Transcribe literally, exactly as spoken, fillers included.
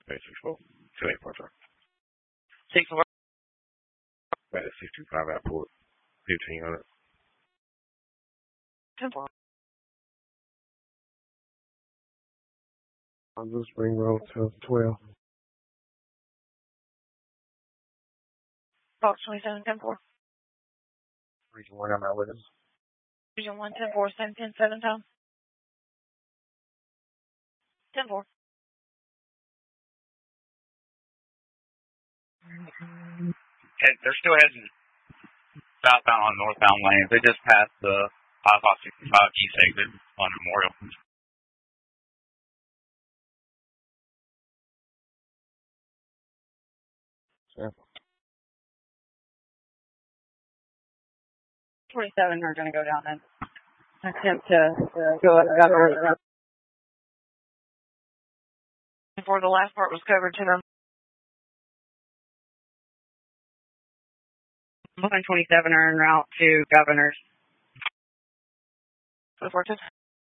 Six four. Two eight four sir. Six four. Back at six two five Airport. Fifteen hundred. Ten four. On Blue Spring Road to twelve. Box twenty-seven, ten four. Region one, I'm out with us. Region one, ten four, same pin, seven times. ten four. Okay, they're still heading southbound on northbound lanes. They just passed the I five sixty-five east exit on Memorial. Sample. twenty-seven are going to go down and attempt to uh, go up Governor. Before the last part was covered to them. one twenty-seven are en route to Governor's. So